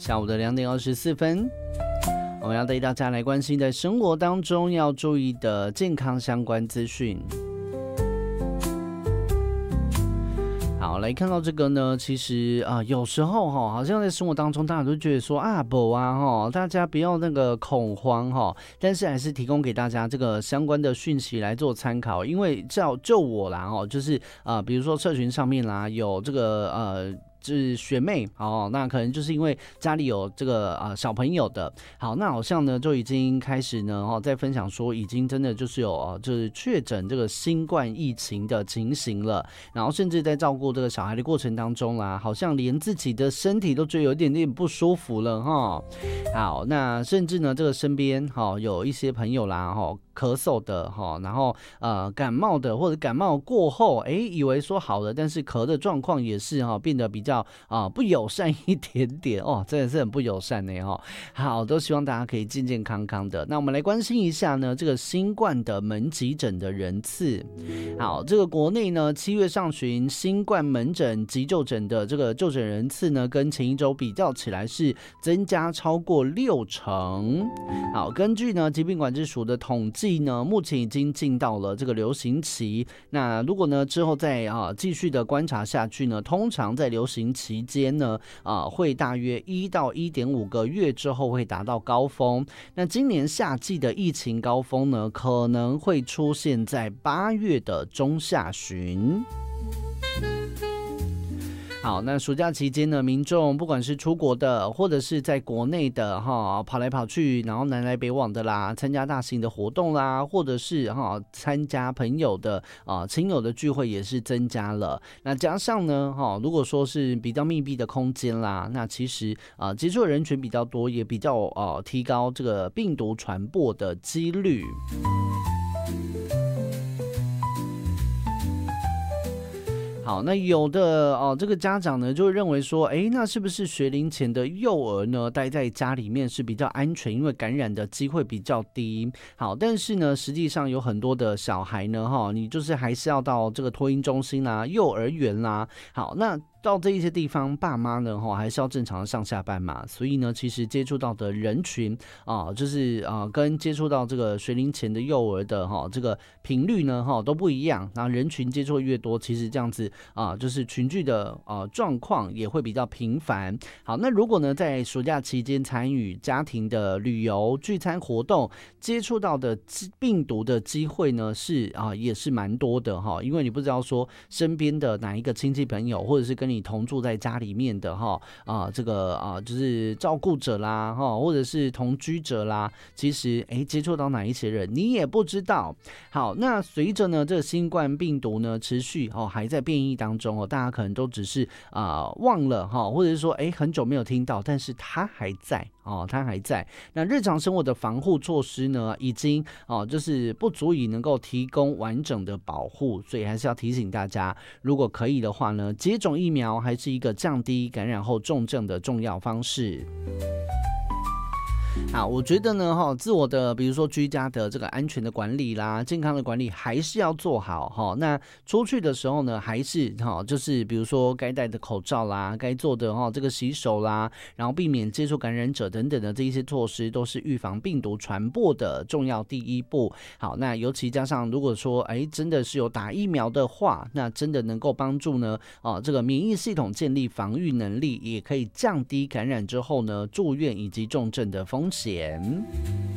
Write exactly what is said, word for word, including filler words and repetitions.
下午的两点二十四分，我们要带大家来关心在生活当中要注意的健康相关资讯。好，来看到这个呢，其实啊、呃，有时候哈，好像在生活当中，大家都觉得说啊，不啊哈，大家不要那个恐慌哈，但是还是提供给大家这个相关的讯息来做参考，因为照就我啦哈，就是啊、呃，比如说社群上面啦，有这个呃。就是学妹哦，那可能就是因为家里有这个啊、呃、小朋友的，好，那好像呢就已经开始呢哦在分享说，已经真的就是有哦就是确诊这个新冠疫情的情形了，然后甚至在照顾这个小孩的过程当中啦，好像连自己的身体都觉得有一点点不舒服了哈。好，那甚至呢这个身边哈、哦、有一些朋友啦哈、哦。咳嗽的哈，然后呃感冒的或者感冒过后，哎以为说好了，但是咳的状况也是哈变得比较啊、呃、不友善一点点哦，真的是很不友善呢哈。好，都希望大家可以健健康康的。那我们来关心一下呢这个新冠的门急诊的人次。好，这个国内呢七月上旬新冠门诊急就诊的这个就诊人次呢，跟前一周比较起来是增加超过六成。好，根据呢疾病管制署的统计。呢，目前已经进到了这个流行期。那如果呢之后再啊继续的观察下去呢，通常在流行期间呢啊会大约一到一点五个月之后会达到高峰。那今年夏季的疫情高峰呢，可能会出现在八月的中下旬。好，那暑假期间呢，民众不管是出国的，或者是在国内的哈，跑来跑去，然后南来北往的啦，参加大型的活动啦，或者是哈参加朋友的啊亲友的聚会也是增加了。那加上呢，哈，如果说是比较密闭的空间啦，那其实啊接触的人群比较多，也比较呃提高这个病毒传播的几率。好，那有的哦，这个家长呢就会认为说，哎，那是不是学龄前的幼儿呢待在家里面是比较安全，因为感染的机会比较低。好，但是呢，实际上有很多的小孩呢，哈，你就是还是要到这个托婴中心啦、幼儿园啦。好，那到这一些地方，爸妈呢哈还是要正常的上下班嘛，所以呢，其实接触到的人群啊，就是啊，跟接触到这个学龄前的幼儿的哈这个频率呢哈都不一样。然后人群接触越多，其实这样子啊，就是群聚的啊状况也会比较频繁。好，那如果呢在暑假期间参与家庭的旅游聚餐活动，接触到的病毒的机会呢是啊也是蛮多的哈，因为你不知道说身边的哪一个亲戚朋友，或者是跟你同住在家里面的哈啊，这个啊就是照顾者啦哈，或者是同居者啦，其实哎接触到哪一些人你也不知道。好，那随着呢这个新冠病毒呢持续哦还在变异当中哦，大家可能都只是啊、呃、忘了哈，或者是说哎很久没有听到，但是它还在哦，它还在。那日常生活的防护措施呢，已经哦就是不足以能够提供完整的保护，所以还是要提醒大家，如果可以的话呢，接种疫苗还是一个降低感染后重症的重要方式。好，我觉得呢，哈，自我的比如说居家的这个安全的管理啦，健康的管理还是要做好哈。那出去的时候呢，还是哈，就是比如说该戴的口罩啦，该做的哈这个洗手啦，然后避免接触感染者等等的这一些措施，都是预防病毒传播的重要第一步。好，那尤其加上如果说哎真的是有打疫苗的话，那真的能够帮助呢，哦这个免疫系统建立防御能力，也可以降低感染之后呢住院以及重症的风险。